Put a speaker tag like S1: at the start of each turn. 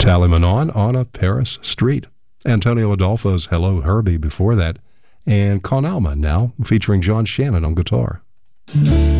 S1: Tally Manon on a Paris street. Antonio Adolfo's Hello Herbie before that. And Con Alma now featuring John Shannon on guitar.